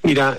Mira,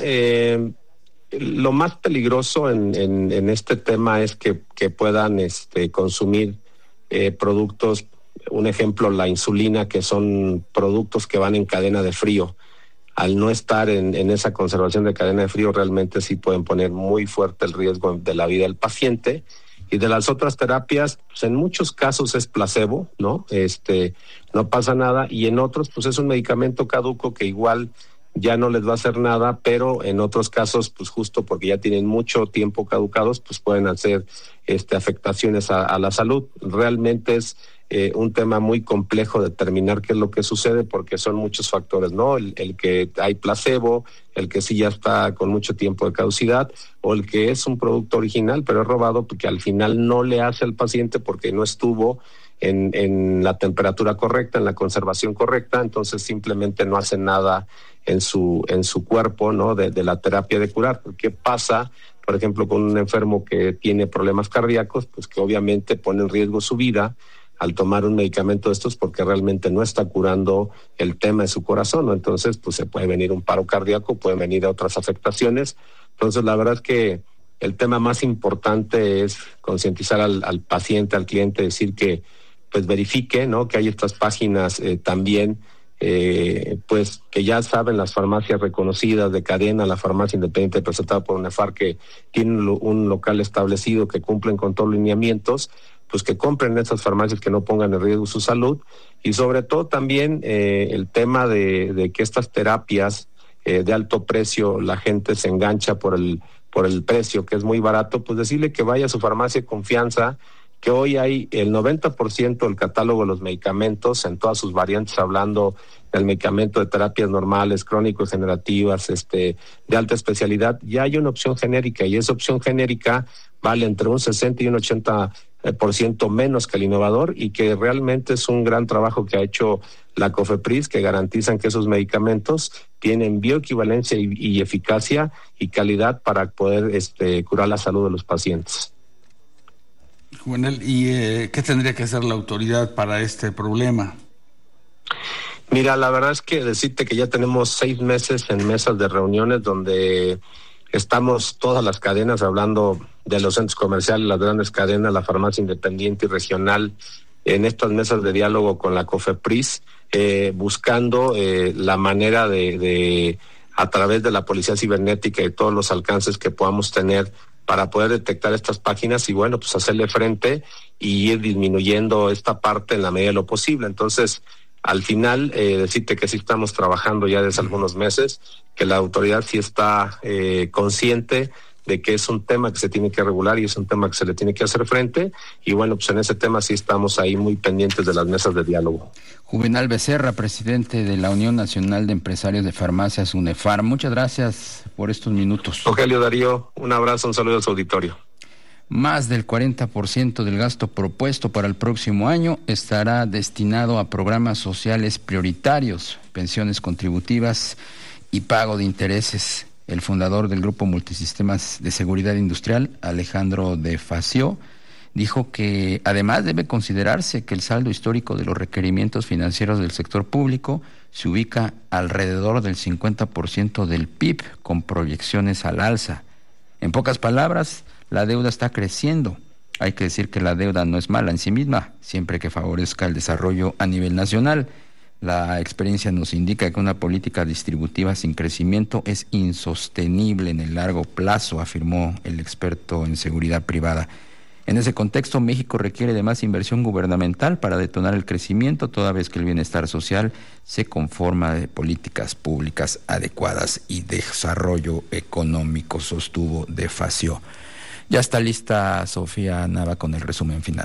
lo más peligroso en este tema es que puedan consumir productos, un ejemplo, la insulina, que son productos que van en cadena de frío. Al no estar en esa conservación de cadena de frío, realmente sí pueden poner muy fuerte el riesgo de la vida del paciente. Y de las otras terapias, pues en muchos casos es placebo, ¿no? No pasa nada, y en otros, pues es un medicamento caduco que igual ya no les va a hacer nada, pero en otros casos, pues justo porque ya tienen mucho tiempo caducados, pues pueden hacer afectaciones a la salud. Realmente es un tema muy complejo determinar qué es lo que sucede, porque son muchos factores, ¿no? El que hay placebo, el que sí ya está con mucho tiempo de caducidad, o el que es un producto original, pero es robado porque al final no le hace al paciente porque no estuvo en la temperatura correcta, en la conservación correcta, entonces simplemente no hace nada en su cuerpo, ¿no? De la terapia de curar. ¿Qué pasa, por ejemplo, con un enfermo que tiene problemas cardíacos? Pues que obviamente pone en riesgo su vida al tomar un medicamento de estos, porque realmente no está curando el tema de su corazón, ¿no? Entonces, pues se puede venir un paro cardíaco, pueden venir otras afectaciones. Entonces, la verdad es que el tema más importante es concientizar al paciente, al cliente, decir que pues verifique, ¿no? Que hay estas páginas también, pues que ya saben las farmacias reconocidas de cadena, la farmacia independiente presentada por UNEFAR, que tienen un local establecido, que cumplen con todos los lineamientos, pues que compren esas farmacias, que no pongan en riesgo su salud. Y sobre todo también el tema de que estas terapias de alto precio, la gente se engancha por el precio, que es muy barato, pues decirle que vaya a su farmacia de confianza, que hoy hay el 90% del catálogo de los medicamentos en todas sus variantes, hablando del medicamento de terapias normales, crónicos, generativas, de alta especialidad. Ya hay una opción genérica, y esa opción genérica vale entre un 60 y un 80% menos que el innovador, y que realmente es un gran trabajo que ha hecho la COFEPRIS, que garantizan que esos medicamentos tienen bioequivalencia y eficacia y calidad para poder curar la salud de los pacientes. Juvenal, ¿y qué tendría que hacer la autoridad para este problema? Mira, la verdad es que decirte que ya tenemos 6 meses en mesas de reuniones donde estamos todas las cadenas, hablando de los centros comerciales, las grandes cadenas, la farmacia independiente y regional, en estas mesas de diálogo con la COFEPRIS, buscando la manera de a través de la policía cibernética y todos los alcances que podamos tener para poder detectar estas páginas y, bueno, pues hacerle frente y ir disminuyendo esta parte en la medida de lo posible. Entonces, al final, decirte que sí estamos trabajando ya desde algunos meses, que la autoridad sí está consciente de que es un tema que se tiene que regular y es un tema que se le tiene que hacer frente, y bueno, pues en ese tema sí estamos ahí muy pendientes de las mesas de diálogo. Juvenal Becerra, presidente de la Unión Nacional de Empresarios de Farmacias, UNEFAR, muchas gracias por estos minutos. Rogelio, Darío, un abrazo, un saludo a su auditorio. Más del 40% del gasto propuesto para el próximo año estará destinado a programas sociales prioritarios, pensiones contributivas y pago de intereses. El fundador del Grupo Multisistemas de Seguridad Industrial, Alejandro de Facio, dijo que además debe considerarse que el saldo histórico de los requerimientos financieros del sector público se ubica alrededor del 50% del PIB, con proyecciones al alza. En pocas palabras, la deuda está creciendo. Hay que decir que la deuda no es mala en sí misma, siempre que favorezca el desarrollo a nivel nacional. La experiencia nos indica que una política distributiva sin crecimiento es insostenible en el largo plazo, afirmó el experto en seguridad privada. En ese contexto, México requiere de más inversión gubernamental para detonar el crecimiento, toda vez que el bienestar social se conforma de políticas públicas adecuadas y desarrollo económico, sostuvo de Facio. Ya está lista Sofía Nava con el resumen final.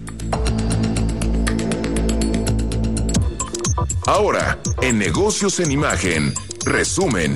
Ahora, en Negocios en Imagen, resumen.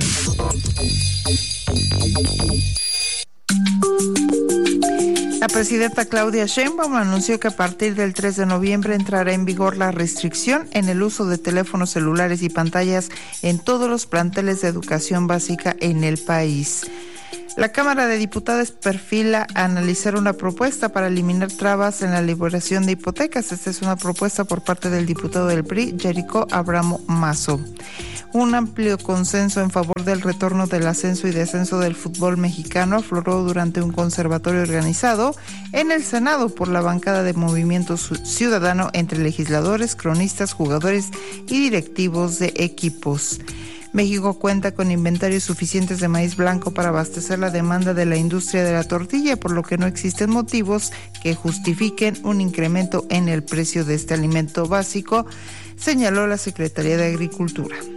La presidenta Claudia Sheinbaum anunció que a partir del 3 de noviembre entrará en vigor la restricción en el uso de teléfonos celulares y pantallas en todos los planteles de educación básica en el país. La Cámara de Diputados perfila analizar una propuesta para eliminar trabas en la liberación de hipotecas. Esta es una propuesta por parte del diputado del PRI, Jerico Abramo Mazo. Un amplio consenso en favor del retorno del ascenso y descenso del fútbol mexicano afloró durante un conservatorio organizado en el Senado por la bancada de Movimiento Ciudadano entre legisladores, cronistas, jugadores y directivos de equipos. México cuenta con inventarios suficientes de maíz blanco para abastecer la demanda de la industria de la tortilla, por lo que no existen motivos que justifiquen un incremento en el precio de este alimento básico, señaló la Secretaría de Agricultura.